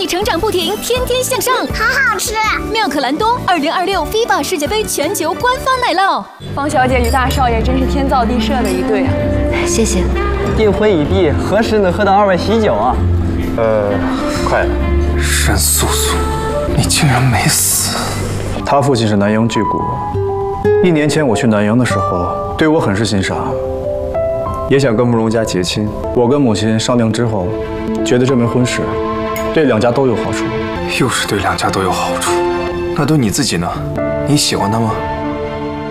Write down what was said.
成长不停，天天向上， 好好吃。 妙可蓝多2026 FIBA 世界杯全球官方奶酪。 方小姐与大少爷真是天造地设的一对啊！ 谢谢。 订婚已毕，何时能喝到2位喜酒啊？ 快了。 沈素素，你竟然没死！ 他父亲是南洋巨贾，1年前我去南洋的时候，对我很是欣赏，也想跟慕容家结亲。我跟母亲商量之后，觉得这门婚事对2家都有好处。 又是对2家都有好处，那对你自己呢？你喜欢他吗？